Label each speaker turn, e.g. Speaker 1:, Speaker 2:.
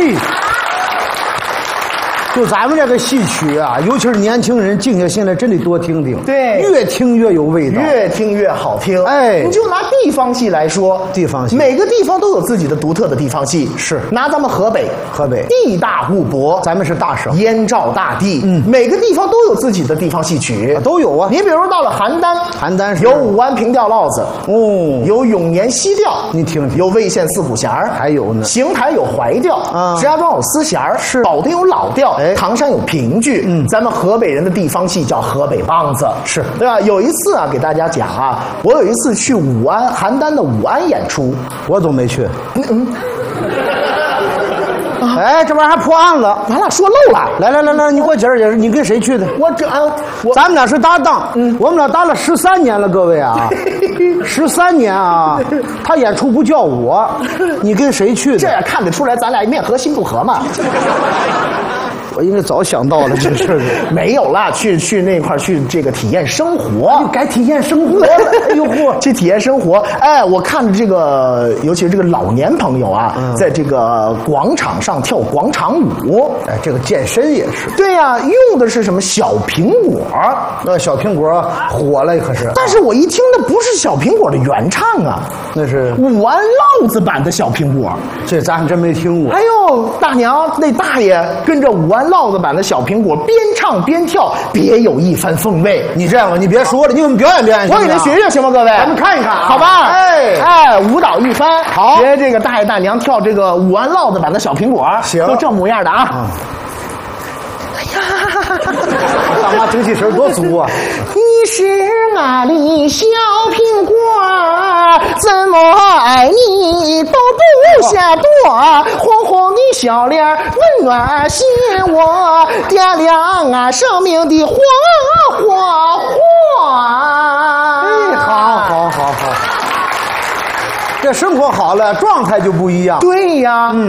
Speaker 1: 就咱们这个戏曲啊，尤其是年轻人静下心来，真得多听听。
Speaker 2: 对，
Speaker 1: 越听越有味道，
Speaker 2: 越听越好听。
Speaker 1: 哎，
Speaker 2: 你就拿地方戏来说，
Speaker 1: 地方戏
Speaker 2: 每个地方都有自己的独特的地方戏。
Speaker 1: 是，
Speaker 2: 拿咱们河北，地大物博，
Speaker 1: 咱们是大省，
Speaker 2: 燕赵大地，每个地方都有自己的地方戏曲，
Speaker 1: 都有啊。
Speaker 2: 你比如到了邯郸，
Speaker 1: 邯郸是
Speaker 2: 有武安平调烙子，
Speaker 1: 哦，
Speaker 2: 有永年西调，
Speaker 1: 你听听，
Speaker 2: 有魏县四鼓弦儿，
Speaker 1: 还有呢，
Speaker 2: 邢台有怀调，石家庄有丝弦儿，
Speaker 1: 是
Speaker 2: 保定有老调，唐山有评剧，咱们河北人的地方戏叫河北梆子，
Speaker 1: 是
Speaker 2: 对吧？有一次啊，给大家讲啊，我有一次去武安，邯郸的武安演出，
Speaker 1: 我都没去。哎，这玩意儿还破案了，
Speaker 2: 完了，说漏了。
Speaker 1: 来，你给我解释解释，你跟谁去的？咱们俩是搭档，我们俩搭了13年了，各位啊，13年啊，他演出不叫我，你跟谁去的？
Speaker 2: 这样看得出来，咱俩面和心不和嘛。
Speaker 1: 我应该早想到了这事儿。
Speaker 2: 没有啦，去那块儿去这个体验生活，
Speaker 1: 该体验生活了。哎呦嚯，
Speaker 2: 去体验生活。哎，我看着这个，尤其是这个老年朋友啊，在这个广场上跳广场舞。
Speaker 1: 哎，这个健身也是。
Speaker 2: 对呀，用的是什么小苹果？
Speaker 1: 那小苹果火了可是。
Speaker 2: 但是我一听那不是小苹果的原唱啊，
Speaker 1: 那是
Speaker 2: 武安烙子版的小苹果。
Speaker 1: 这咱还真没听过。
Speaker 2: 哎呦，大娘那大爷跟着武安烙子版的小苹果边唱边跳，别有一番风味。
Speaker 1: 你这样吧，你别说了，你给我们表演表演。
Speaker 2: 我给您学学行吗，各位？
Speaker 1: 咱们看一看啊，
Speaker 2: 好吧？
Speaker 1: 哎，
Speaker 2: 舞蹈一番，
Speaker 1: 好，
Speaker 2: 学这个大爷大娘跳这个武安烙子版的小苹果，
Speaker 1: 行，
Speaker 2: 都这模样的啊。
Speaker 1: 哎呀，大妈精气神多足啊！
Speaker 2: 你是俺的小苹果，怎么爱你都不嫌多，红红的小脸温暖心窝，点亮俺生命的火花。
Speaker 1: 哎，好，这生活好了，状态就不一样。
Speaker 2: 对呀，